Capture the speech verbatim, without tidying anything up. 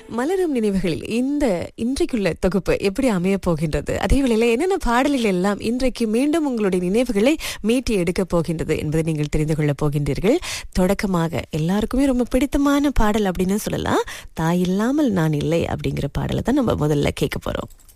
மலரும் நினைவுகளில் இந்த இன்றைக்குள்ள தொகுப்பு எப்படி அமைய போகின்றது, அதே வேளையில என்னென்ன பாடல்கள் எல்லாம் இன்றைக்கு மீண்டும் உங்களுடைய நினைவுகளை மீட்டி எடுக்க போகின்றது என்பதை நீங்கள் தெரிந்து கொள்ள போகின்றீர்கள். தொடக்கமாக எல்லாருக்குமே ரொம்ப பிடித்தமான பாடல் அப்படின்னு சொல்லலாம், தாய் இல்லாமல் நான் இல்லை அப்படிங்கிற பாடலை தான் நம்ம முதல்ல கேட்க போறோம்.